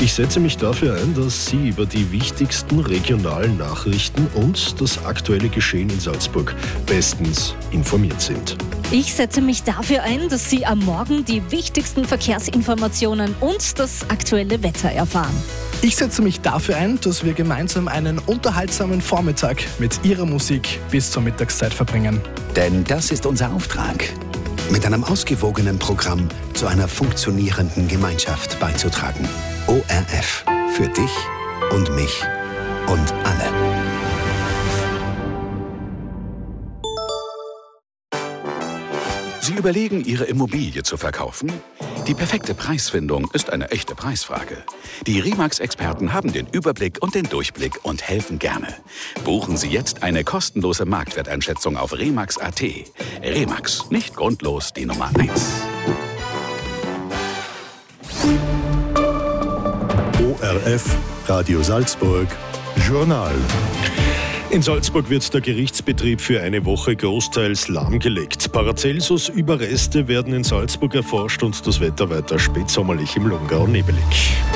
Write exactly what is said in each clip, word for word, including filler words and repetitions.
Ich setze mich dafür ein, dass Sie über die wichtigsten regionalen Nachrichten und das aktuelle Geschehen in Salzburg bestens informiert sind. Ich setze mich dafür ein, dass Sie am Morgen die wichtigsten Verkehrsinformationen und das aktuelle Wetter erfahren. Ich setze mich dafür ein, dass wir gemeinsam einen unterhaltsamen Vormittag mit Ihrer Musik bis zur Mittagszeit verbringen. Denn das ist unser Auftrag, mit einem ausgewogenen Programm zu einer funktionierenden Gemeinschaft beizutragen. O R F. Für dich und mich und alle. Sie überlegen, Ihre Immobilie zu verkaufen? Die perfekte Preisfindung ist eine echte Preisfrage. Die Remax-Experten haben den Überblick und den Durchblick und helfen gerne. Buchen Sie jetzt eine kostenlose Marktwerteinschätzung auf remax punkt a t. Remax, nicht grundlos die Nummer eins. O R F, Radio Salzburg, Journal. In Salzburg wird der Gerichtsbetrieb für eine Woche großteils lahmgelegt. Paracelsus-Überreste werden in Salzburg erforscht und das Wetter weiter spätsommerlich im Lungau nebelig.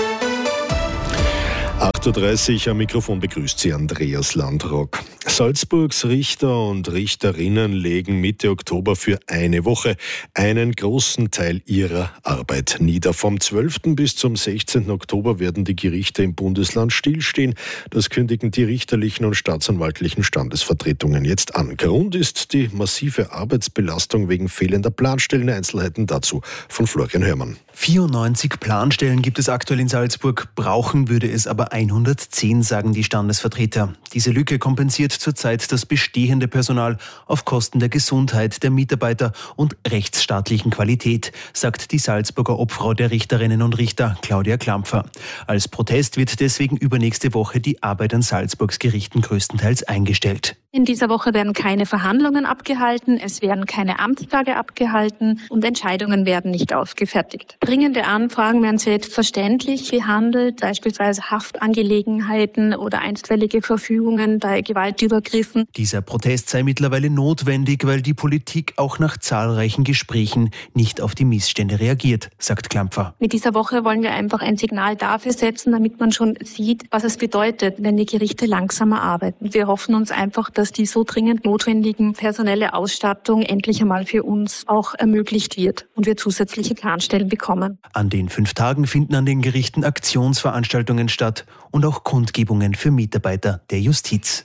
acht Uhr dreißig am Mikrofon begrüßt Sie Andreas Landrock. Salzburgs Richter und Richterinnen legen Mitte Oktober für eine Woche einen großen Teil ihrer Arbeit nieder. Vom zwölften bis zum sechzehnten Oktober werden die Gerichte im Bundesland stillstehen. Das kündigen die richterlichen und staatsanwaltlichen Standesvertretungen jetzt an. Grund ist die massive Arbeitsbelastung wegen fehlender Planstellen. Einzelheiten dazu von Florian Hörmann. vierundneunzig Planstellen gibt es aktuell in Salzburg, brauchen würde es aber hundertzehn, sagen die Standesvertreter. Diese Lücke kompensiert zurzeit das bestehende Personal auf Kosten der Gesundheit der Mitarbeiter und rechtsstaatlichen Qualität, sagt die Salzburger Obfrau der Richterinnen und Richter, Claudia Klampfer. Als Protest wird deswegen übernächste Woche die Arbeit an Salzburgs Gerichten größtenteils eingestellt. In dieser Woche werden keine Verhandlungen abgehalten, es werden keine Amtstage abgehalten und Entscheidungen werden nicht ausgefertigt. Dringende Anfragen werden selbstverständlich behandelt, beispielsweise Haftangelegenheiten oder einstweilige Verfügungen bei Gewaltübergriffen. Dieser Protest sei mittlerweile notwendig, weil die Politik auch nach zahlreichen Gesprächen nicht auf die Missstände reagiert, sagt Klampfer. Mit dieser Woche wollen wir einfach ein Signal dafür setzen, damit man schon sieht, was es bedeutet, wenn die Gerichte langsamer arbeiten. Wir hoffen uns einfach, dass die so dringend notwendigen personelle Ausstattung endlich einmal für uns auch ermöglicht wird und wir zusätzliche Planstellen bekommen. An den fünf Tagen finden an den Gerichten Aktionsveranstaltungen statt und auch Kundgebungen für Mitarbeiter der Justiz.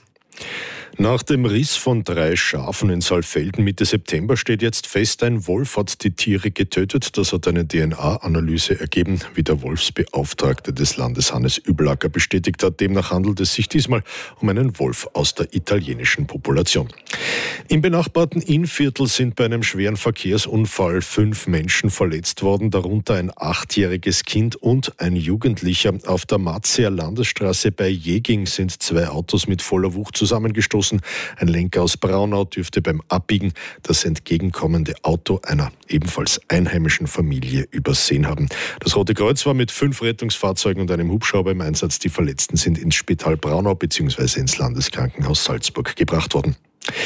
Nach dem Riss von drei Schafen in Saalfelden Mitte September steht jetzt fest, ein Wolf hat die Tiere getötet. Das hat eine D N A-Analyse ergeben, wie der Wolfsbeauftragte des Landes Hannes Übelacker bestätigt hat. Demnach handelt es sich diesmal um einen Wolf aus der italienischen Population. Im benachbarten Innviertel sind bei einem schweren Verkehrsunfall fünf Menschen verletzt worden, darunter ein achtjähriges Kind und ein Jugendlicher. Auf der Matzeer Landesstraße bei Jeging sind zwei Autos mit voller Wucht zusammengestoßen. Ein Lenker aus Braunau dürfte beim Abbiegen das entgegenkommende Auto einer ebenfalls einheimischen Familie übersehen haben. Das Rote Kreuz war mit fünf Rettungsfahrzeugen und einem Hubschrauber im Einsatz. Die Verletzten sind ins Spital Braunau bzw. ins Landeskrankenhaus Salzburg gebracht worden.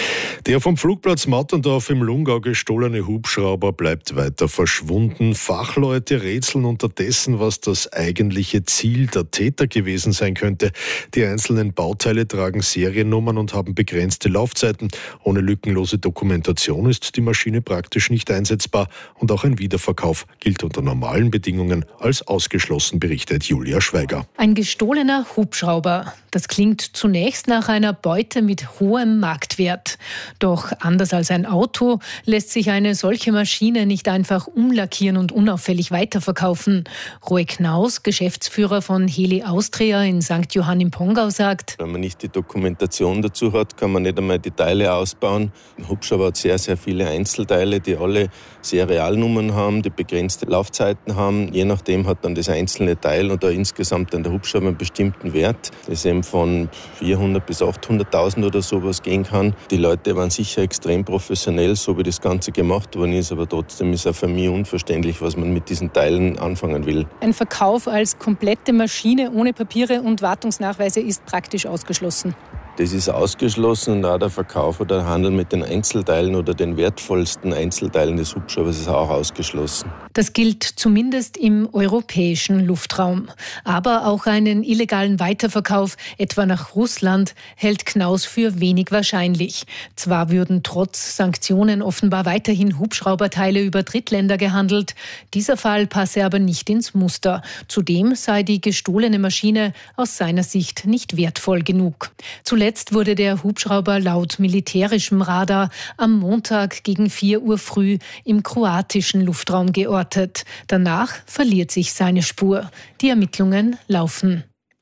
Der vom Flugplatz Matterndorf im Lungau gestohlene Hubschrauber bleibt weiter verschwunden. Fachleute rätseln unterdessen, was das eigentliche Ziel der Täter gewesen sein könnte. Die einzelnen Bauteile tragen Seriennummern und haben begrenzte Laufzeiten. Ohne lückenlose Dokumentation ist die Maschine praktisch nicht einsetzbar und auch ein Wiederverkauf gilt unter normalen Bedingungen als ausgeschlossen, berichtet Julia Schweiger. Ein gestohlener Hubschrauber. Das klingt zunächst nach einer Beute mit hohem Marktwert. Doch anders als ein Auto lässt sich eine solche Maschine nicht einfach umlackieren und unauffällig weiterverkaufen. Roy Knaus, Geschäftsführer von Heli Austria in Sankt Johann im Pongau, sagt: Wenn man nicht die Dokumentation dazu hat, kann man nicht einmal die Teile ausbauen. Ein Hubschrauber hat sehr, sehr viele Einzelteile, die alle Serialnummern haben, die begrenzte Laufzeiten haben. Je nachdem hat dann das einzelne Teil oder insgesamt dann der Hubschrauber einen bestimmten Wert, das eben von vierhundert bis achthunderttausend oder sowas gehen kann. Die Leute waren sicher extrem professionell, so wie das Ganze gemacht worden ist, aber trotzdem ist auch für mich unverständlich, was man mit diesen Teilen anfangen will. Ein Verkauf als komplette Maschine ohne Papiere und Wartungsnachweise ist praktisch ausgeschlossen. Das ist ausgeschlossen und auch der Verkauf oder der Handel mit den Einzelteilen oder den wertvollsten Einzelteilen des Hubschraubers ist auch ausgeschlossen. Das gilt zumindest im europäischen Luftraum. Aber auch einen illegalen Weiterverkauf, etwa nach Russland, hält Knaus für wenig wahrscheinlich. Zwar würden trotz Sanktionen offenbar weiterhin Hubschrauberteile über Drittländer gehandelt. Dieser Fall passe aber nicht ins Muster. Zudem sei die gestohlene Maschine aus seiner Sicht nicht wertvoll genug. Zuletzt Zuletzt wurde der Hubschrauber laut militärischem Radar am Montag gegen vier Uhr früh im kroatischen Luftraum geortet. Danach verliert sich seine Spur. Die Ermittlungen laufen.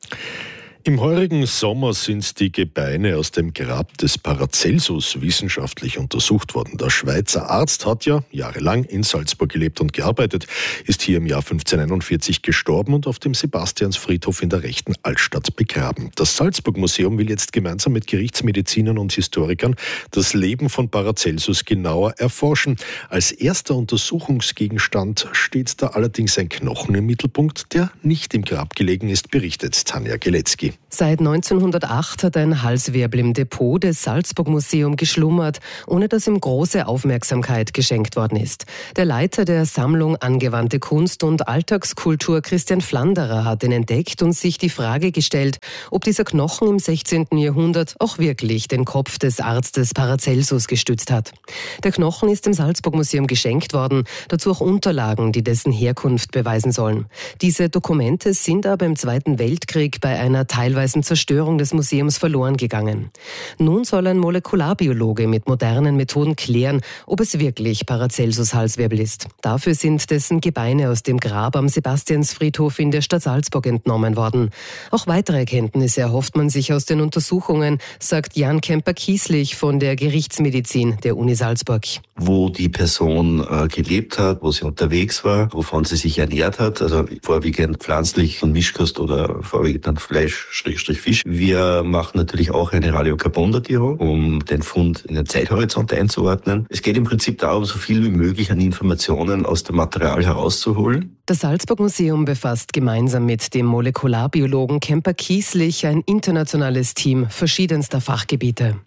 Im heurigen Sommer sind die Gebeine aus dem Grab des Paracelsus wissenschaftlich untersucht worden. Der Schweizer Arzt hat ja jahrelang in Salzburg gelebt und gearbeitet, ist hier im Jahr fünfzehnhunderteinundvierzig gestorben und auf dem Sebastiansfriedhof in der rechten Altstadt begraben. Das Salzburg-Museum will jetzt gemeinsam mit Gerichtsmedizinern und Historikern das Leben von Paracelsus genauer erforschen. Als erster Untersuchungsgegenstand steht da allerdings ein Knochen im Mittelpunkt, der nicht im Grab gelegen ist, berichtet Tanja Geletzky. Seit neunzehnhundertacht hat ein Halswirbel im Depot des Salzburg-Museum geschlummert, ohne dass ihm große Aufmerksamkeit geschenkt worden ist. Der Leiter der Sammlung Angewandte Kunst und Alltagskultur, Christian Flanderer, hat ihn entdeckt und sich die Frage gestellt, ob dieser Knochen im sechzehnten Jahrhundert auch wirklich den Kopf des Arztes Paracelsus gestützt hat. Der Knochen ist dem Salzburg-Museum geschenkt worden, dazu auch Unterlagen, die dessen Herkunft beweisen sollen. Diese Dokumente sind aber im Zweiten Weltkrieg bei einer teilweisen Zerstörung des Museums verloren gegangen. Nun soll ein Molekularbiologe mit modernen Methoden klären, ob es wirklich Paracelsus Halswirbel ist. Dafür sind dessen Gebeine aus dem Grab am Sebastiansfriedhof in der Stadt Salzburg entnommen worden. Auch weitere Erkenntnisse erhofft man sich aus den Untersuchungen, sagt Jan Kemper-Kieslich von der Gerichtsmedizin der Uni Salzburg. Wo die Person äh, gelebt hat, wo sie unterwegs war, wovon sie sich ernährt hat, also vorwiegend pflanzlich und Mischkost oder vorwiegend dann Fleisch, Schrägstrich Fisch. Wir machen natürlich auch eine Radiokarbondatierung, um den Fund in den Zeithorizont einzuordnen. Es geht im Prinzip darum, so viel wie möglich an Informationen aus dem Material herauszuholen. Das Salzburg-Museum befasst gemeinsam mit dem Molekularbiologen Kemper-Kieslich ein internationales Team verschiedenster Fachgebiete.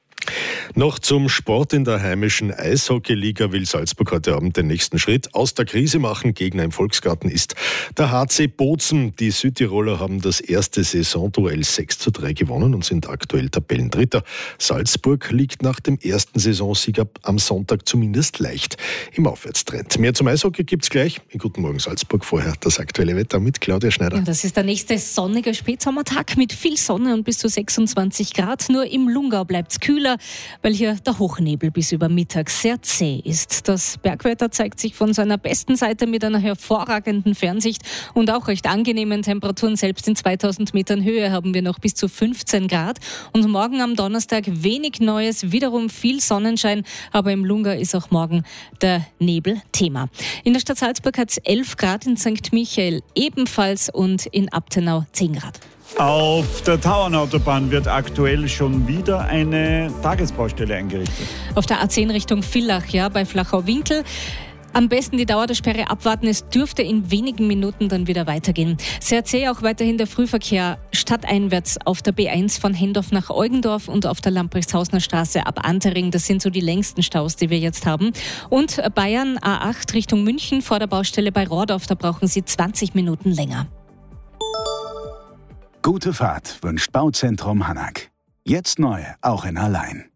Noch zum Sport in der heimischen Eishockeyliga will Salzburg heute Abend den nächsten Schritt aus der Krise machen. Gegner im Volksgarten ist der H C Bozen. Die Südtiroler haben das erste Saisonduell sechs zu drei gewonnen und sind aktuell Tabellendritter. Salzburg liegt nach dem ersten Saisonsieg am Sonntag zumindest leicht im Aufwärtstrend. Mehr zum Eishockey gibt's gleich. In Guten Morgen Salzburg, vorher das aktuelle Wetter mit Claudia Schneider. Ja, das ist der nächste sonnige Spätsommertag mit viel Sonne und bis zu sechsundzwanzig Grad. Nur im Lungau bleibt's kühler, weil hier der Hochnebel bis über Mittag sehr zäh ist. Das Bergwetter zeigt sich von seiner besten Seite mit einer hervorragenden Fernsicht und auch recht angenehmen Temperaturen. Selbst in zweitausend Metern Höhe haben wir noch bis zu fünfzehn Grad. Und morgen am Donnerstag wenig Neues, wiederum viel Sonnenschein, aber im Lungau ist auch morgen der Nebel Thema. In der Stadt Salzburg hat es elf Grad, in Sankt Michael ebenfalls und in Abtenau zehn Grad. Auf der Tauernautobahn wird aktuell schon wieder eine Tagesbaustelle eingerichtet. Auf der A zehn Richtung Villach, ja, bei Flachau-Winkel. Am besten die Dauer der Sperre abwarten. Es dürfte in wenigen Minuten dann wieder weitergehen. Sehr zäh auch weiterhin der Frühverkehr stadteinwärts auf der B eins von Hendorf nach Eugendorf und auf der Lamprechtshausener Straße ab Antering. Das sind so die längsten Staus, die wir jetzt haben. Und Bayern A acht Richtung München vor der Baustelle bei Rohrdorf. Da brauchen Sie zwanzig Minuten länger. Gute Fahrt wünscht Bauzentrum Hanak. Jetzt neu, auch in Allein.